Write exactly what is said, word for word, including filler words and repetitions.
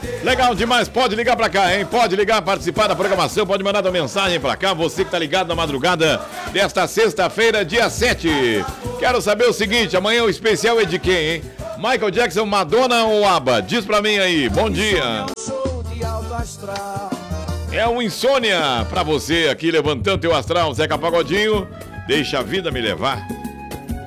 Legal demais, pode ligar pra cá, hein? Pode ligar, participar da programação, pode mandar tua mensagem pra cá, você que tá ligado na madrugada desta sexta-feira, dia sete. Quero saber o seguinte, amanhã o especial é de quem, hein? Michael Jackson, Madonna ou ABBA? Diz pra mim aí, bom dia. É um Insônia pra você aqui, levantando teu astral, Zeca Pagodinho, deixa a vida me levar.